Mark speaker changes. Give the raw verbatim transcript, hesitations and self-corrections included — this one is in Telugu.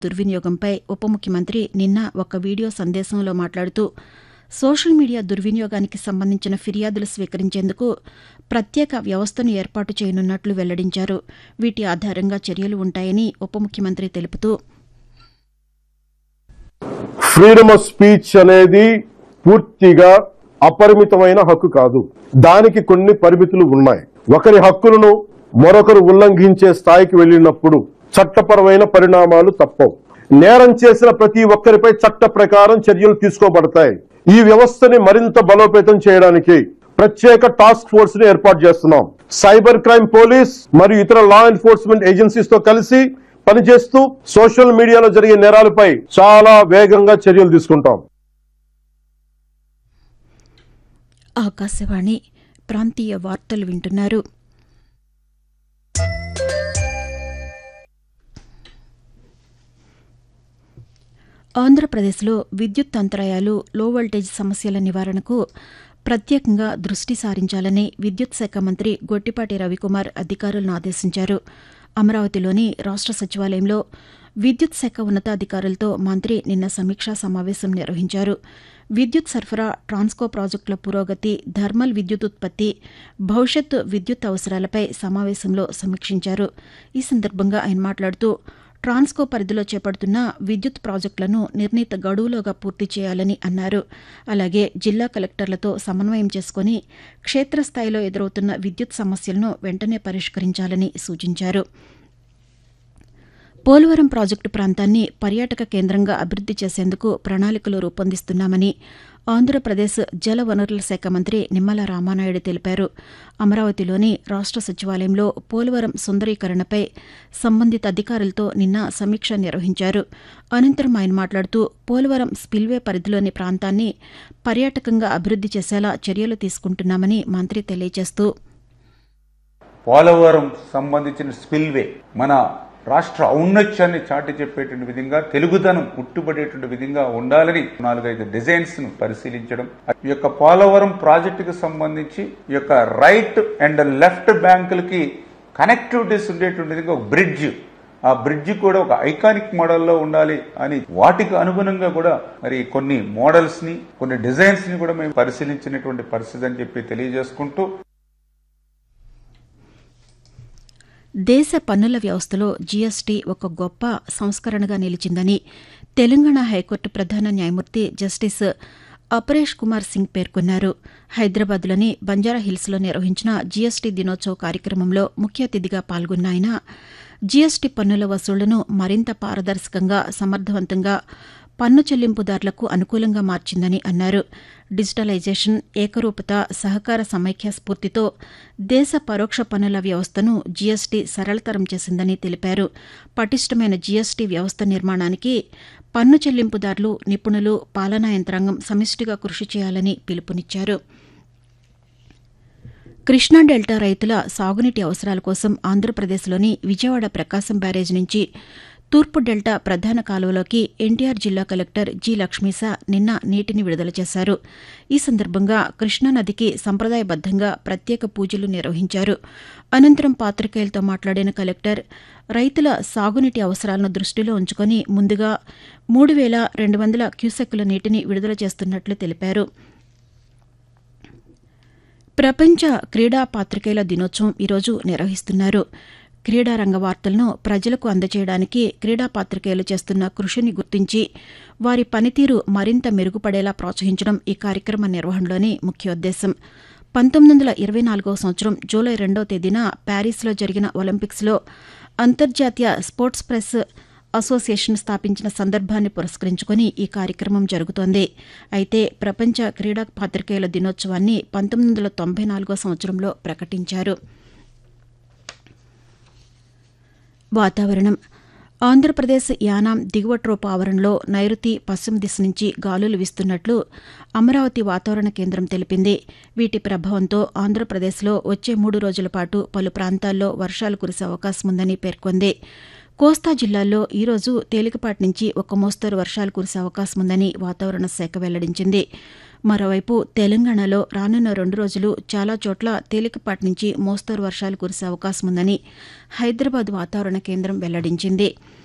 Speaker 1: దుర్వినియోగంపై ఉప ముఖ్యమంత్రి నిన్న ఒక వీడియో సందేశంలో మాట్లాడుతూ సోషల్ మీడియా దుర్వినియోగానికి సంబంధించిన ఫిర్యాదులు స్వీకరించేందుకు ప్రత్యేక వ్యవస్థను ఏర్పాటు చేయనున్నట్లు వెల్లడించారు. వీటి ఆధారంగా చర్యలు ఉంటాయని ఉప ముఖ్యమంత్రి తెలుపుతూ,
Speaker 2: ఫ్రీడమ్ ఆఫ్ స్పీచ్ అనేది పూర్తిగా అపరిమితమైన హక్కు కాదు. దానికి కొన్ని పరిమితులు ఉన్నాయి. ఒకరి హక్కులను మరొకరు ఉల్లంఘించే స్థాయికి వెళ్ళినప్పుడు చట్టపరమైన పరిణామాలు తప్పవు. నేరం చేసిన ప్రతి ఒక్కరిపై చట్ట ప్రకారం చర్యలు తీసుకోబడతాయి. ఈ వ్యవస్థని మరింత బలోపేతం చేయడానికి ప్రత్యేక టాస్క్ ఫోర్స్ ని ఏర్పాటు చేస్తున్నాం. సైబర్ క్రైమ్ పోలీస్ మరియు ఇతర లా ఎన్ఫోర్స్మెంట్ ఏజెన్సీస్ తో కలిసి పనిచేస్తూ సోషల్ మీడియాలో జరిగే నేరాలపై చాలా వేగంగా చర్యలు తీసుకుంటాం.
Speaker 1: ఆకాశవాణి ప్రాంతీయ వార్తలు వింటున్నారు. ఆంధ్రప్రదేశ్లో విద్యుత్ అంతరాయాలు, లో వోల్టేజ్ సమస్యల నివారణకు ప్రత్యేకంగా దృష్టి సారించాలని విద్యుత్ శాఖ మంత్రి గొట్టిపాటి రవికుమార్ అధికారులను ఆదేశించారు. అమరావతిలోని రాష్ట్ర సచివాలయంలో విద్యుత్ శాఖ ఉన్నతాధికారులతో మంత్రి నిన్న సమీక్షా సమావేశం నిర్వహించారు. విద్యుత్ సరఫరా, ట్రాన్స్కో ప్రాజెక్టుల పురోగతి, థర్మల్ విద్యుత్ ఉత్పత్తి, భవిష్యత్తు విద్యుత్ అవసరాలపై సమావేశంలో సమీక్షించారు. ఈ సందర్భంగా ఆయన మాట్లాడుతూ ట్రాన్స్కో పరిధిలో చేపడుతున్న విద్యుత్ ప్రాజెక్టులను నిర్ణీత గడువులోగా పూర్తి చేయాలని అన్నారు. అలాగే జిల్లా కలెక్టర్లతో సమన్వయం చేసుకుని క్షేత్రస్థాయిలో ఎదురవుతున్న విద్యుత్ సమస్యలను వెంటనే పరిష్కరించాలని సూచించారు. పోలవరం ప్రాజెక్టు ప్రాంతాన్ని పర్యాటక కేంద్రంగా అభివృద్ది చేసేందుకు ప్రణాళికలు రూపొందిస్తున్నామని ఆంధ్రప్రదేశ్ జల వనరుల శాఖ మంత్రి నిమ్మల రామానాయుడు తెలిపారు. అమరావతిలోని రాష్ట్ర సచివాలయంలో పోలవరం సుందరీకరణపై సంబంధిత అధికారులతో నిన్న సమీక్ష నిర్వహించారు. అనంతరం ఆయన మాట్లాడుతూ పోలవరం స్పిల్వే పరిధిలోని ప్రాంతాన్ని పర్యాటకంగా అభివృద్ది చేసేలా చర్యలు తీసుకుంటున్నామని మంత్రి తెలియజేస్తూ,
Speaker 3: పోలవరం సంబంధించిన స్పిల్వే మన రాష్ట్ర ఔన్నత్యాన్ని చాటి చెప్పేటువంటి విధంగా, తెలుగుదనం ఉట్టుబడేటువంటి విధంగా ఉండాలని నాలుగైదు డిజైన్స్ ను పరిశీలించడం, ఈ యొక్క పోలవరం ప్రాజెక్టుకు సంబంధించి ఈ యొక్క రైట్ అండ్ లెఫ్ట్ బ్యాంకులకి కనెక్టివిటీస్ ఉండేటువంటి విధంగా ఒక బ్రిడ్జ్, ఆ బ్రిడ్జ్ కూడా ఒక ఐకానిక్ మోడల్లో ఉండాలి అని వాటికి అనుగుణంగా కూడా మరి కొన్ని మోడల్స్ ని, కొన్ని డిజైన్స్ ని కూడా మేము పరిశీలించినటువంటి పరిస్థితి అని చెప్పి తెలియజేసుకుంటూ,
Speaker 1: దేశ పన్నుల వ్యవస్థలో జీఎస్టీ ఒక గొప్ప సంస్కరణగా నిలిచిందని తెలంగాణ హైకోర్టు ప్రధాన న్యాయమూర్తి జస్టిస్ అపరేష్ కుమార్ సింగ్ పేర్కొన్నారు. హైదరాబాద్లోని బంజారాహిల్స్లో నిర్వహించిన జీఎస్టీ దినోత్సవ కార్యక్రమంలో ముఖ్య అతిథిగా పాల్గొన్న ఆయన జీఎస్టీ పన్నుల వసూళ్లను మరింత పారదర్శకంగా, సమర్థవంతంగా పన్ను చెల్లింపుదారులకు అనుకూలంగా మార్చిందని అన్నారు. డిజిటలైజేషన్, ఏకరూపత, సహకార సమైక్య స్ఫూర్తితో దేశ పరోక్ష పన్నుల వ్యవస్థను జీఎస్టీ సరళతరం చేసిందని తెలిపారు. పటిష్టమైన జీఎస్టీ వ్యవస్థ నిర్మాణానికి పన్ను చెల్లింపుదారులు, నిపుణులు, పాలనా యంత్రాంగం సమిష్టిగా కృషి చేయాలని పిలుపునిచ్చారు. కృష్ణా డెల్టా రైతుల సాగునీటి అవసరాల కోసం ఆంధ్రప్రదేశ్లోని విజయవాడ ప్రకాశం బ్యారేజ్ నుంచి తూర్పు డెల్టా ప్రధాన కాలువలోకి ఎన్టీఆర్ జిల్లా కలెక్టర్ జి లక్ష్మీశ నిన్న నీటిని విడుదల చేశారు. ఈ సందర్భంగా కృష్ణానదికి సంప్రదాయబద్దంగా ప్రత్యేక పూజలు నిర్వహించారు. అనంతరం పాతికేయులతో మాట్లాడిన కలెక్టర్ రైతుల సాగునీటి అవసరాలను దృష్టిలో ఉంచుకుని ముందుగా మూడు వేల రెండు వందల క్యూసెక్కుల నీటిని విడుదల చేస్తున్నట్లు తెలిపారు. ప్రపంచ క్రీడా పాతికేయుల దినోత్సవం ఈరోజు నిర్వహిస్తున్నారు. క్రీడారంగ వార్తలను ప్రజలకు అందజేయడానికి క్రీడా పాతికేయులు చేస్తున్న కృషిని గుర్తించి వారి పనితీరు మరింత మెరుగుపడేలా ప్రోత్సహించడం ఈ కార్యక్రమ నిర్వహణలోని ముఖ్యోద్దేశం. పంతొమ్మిది వందల ఇరవై నాలుగవ సంవత్సరం జూలై రెండవ తేదీన ప్యారిస్లో జరిగిన ఒలింపిక్స్లో అంతర్జాతీయ స్పోర్ట్స్ ప్రెస్ అసోసియేషన్ స్థాపించిన సందర్భాన్ని పురస్కరించుకుని ఈ కార్యక్రమం జరుగుతోంది. అయితే ప్రపంచ క్రీడా పాతికేయుల దినోత్సవాన్ని పంతొమ్మిది వందల తొంభై నాలుగో సంవత్సరంలో ప్రకటించారు. వాతావరణం. ఆంధ్రప్రదేశ్ యానాం దిగువ ట్రోపా ఆవరణలో నైరుతి, పశ్చిమ దిశ నుంచి గాలులు వీస్తున్నట్లు అమరావతి వాతావరణ కేంద్రం తెలిపింది. వీటి ప్రభావంతో ఆంధ్రప్రదేశ్లో వచ్చే మూడు రోజుల పాటు పలు ప్రాంతాల్లో వర్షాలు కురిసే అవకాశం ఉందని పేర్కొంది. కోస్తా జిల్లాల్లో ఈరోజు తేలికపాటి నుంచి ఒక మోస్తరు వర్షాలు కురిసే అవకాశం ఉందని వాతావరణ శాఖ వెల్లడించింది. మరోవైపు తెలంగాణలో రానున్న రెండు రోజులు చాలా చోట్ల తేలికపాటి నుంచి మోస్తరు వర్షాలు కురిసే అవకాశం ఉందని హైదరాబాద్ వాతావరణ కేంద్రం వెల్లడించింది.